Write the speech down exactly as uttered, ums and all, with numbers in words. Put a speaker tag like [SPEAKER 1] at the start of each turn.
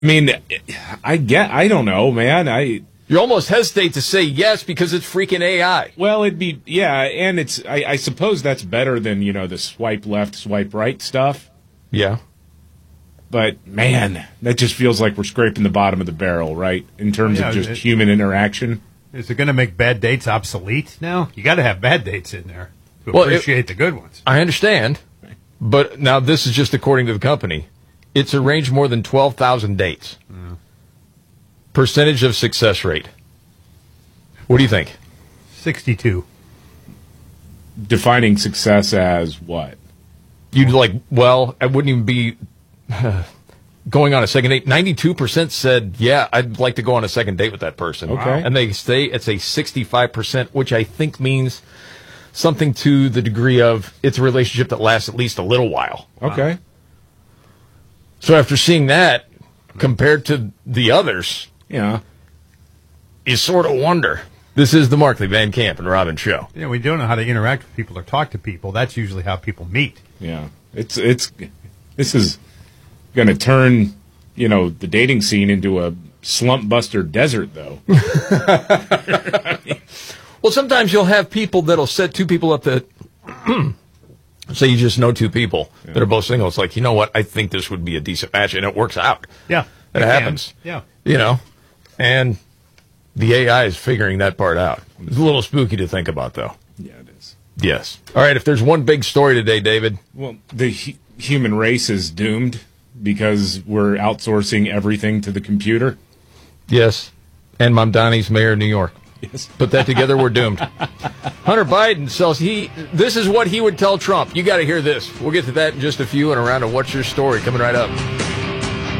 [SPEAKER 1] I mean, I get. I don't know, man. I
[SPEAKER 2] you almost hesitate to say yes because it's freaking A I.
[SPEAKER 1] Well, it'd be yeah, and it's. I, I suppose that's better than you know the swipe left, swipe right stuff.
[SPEAKER 2] Yeah.
[SPEAKER 1] But man, that just feels like we're scraping the bottom of the barrel, right? In terms
[SPEAKER 3] yeah,
[SPEAKER 1] of just
[SPEAKER 3] it,
[SPEAKER 1] human interaction.
[SPEAKER 3] Is it going to make bad dates obsolete now? You got to have bad dates in there to
[SPEAKER 2] well,
[SPEAKER 3] appreciate
[SPEAKER 2] it,
[SPEAKER 3] the good ones.
[SPEAKER 2] I understand, but now this is just according to the company. It's arranged more than twelve thousand dates. Mm. Percentage of success rate. What do you think?
[SPEAKER 3] sixty-two.
[SPEAKER 1] Defining success as what?
[SPEAKER 2] You'd like, well, I wouldn't even be uh, going on a second date. ninety-two percent said, yeah, I'd like to go on a second date with that person.
[SPEAKER 1] Okay.
[SPEAKER 2] And they say it's a sixty-five percent, which I think means something to the degree of it's a relationship that lasts at least a little while.
[SPEAKER 1] Okay.
[SPEAKER 2] Wow. So after seeing that, compared to the others,
[SPEAKER 1] yeah,
[SPEAKER 2] you sort of wonder. This is the Markley, Van Camp, and Robin show.
[SPEAKER 3] Yeah, we don't know how to interact with people or talk to people. That's usually how people meet.
[SPEAKER 1] Yeah, it's it's this is going to turn you know the dating scene into a slump buster desert, though.
[SPEAKER 2] Well, sometimes you'll have people that'll set two people up that. Say you just know two people yeah. that are both single. It's like, you know what? I think this would be a decent match, and it works out.
[SPEAKER 3] Yeah.
[SPEAKER 2] It, it happens.
[SPEAKER 3] Yeah.
[SPEAKER 2] You know, and the A I is figuring that part out. It's a little spooky to think about, though.
[SPEAKER 1] Yeah, it is.
[SPEAKER 2] Yes. All right, if there's one big story today, David.
[SPEAKER 1] Well, the hu- human race is doomed because we're outsourcing everything to the computer.
[SPEAKER 2] Yes. And Mamdani's mayor of New York.
[SPEAKER 1] Yes.
[SPEAKER 2] Put that together, we're doomed. Hunter Biden says he. This is what he would tell Trump. You got to hear this. We'll get to that in just a few and a round of What's Your Story coming right up.